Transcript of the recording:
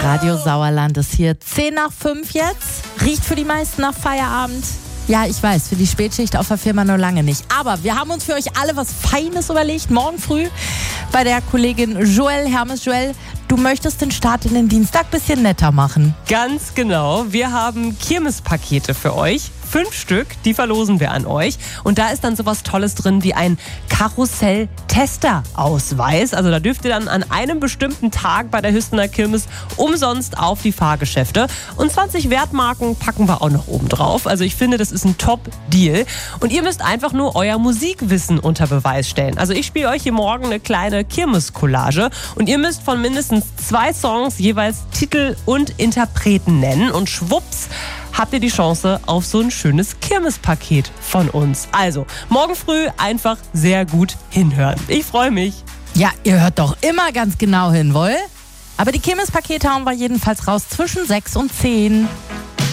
Radio Sauerland ist hier 10 nach 5 jetzt. Riecht für die meisten nach Feierabend. Ja, ich weiß, für die Spätschicht auf der Firma noch lange nicht. Aber wir haben uns für euch alle was Feines überlegt. Morgen früh bei der Kollegin Joelle, Hermes. Joelle, du möchtest den Start in den Dienstag ein bisschen netter machen. Ganz genau. Wir haben Kirmespakete für euch. 5 Stück, die verlosen wir an euch. Und da ist dann sowas Tolles drin wie ein Karussell-Tester-Ausweis. Also da dürft ihr dann an einem bestimmten Tag bei der Hüstener Kirmes umsonst auf die Fahrgeschäfte. Und 20 Wertmarken packen wir auch noch oben drauf. Also ich finde, das ist ein Top-Deal. Und ihr müsst einfach nur euer Musikwissen unter Beweis stellen. Also ich spiele euch hier morgen eine kleine Kirmes-Collage. Und ihr müsst von mindestens 2 Songs jeweils Titel und Interpreten nennen. Und schwupps, habt ihr die Chance auf so ein schönes Kirmespaket von uns. Also, morgen früh einfach sehr gut hinhören. Ich freue mich. Ja, ihr hört doch immer ganz genau hin, wohl? Aber die Kirmespakete hauen wir jedenfalls raus zwischen 6 und 10.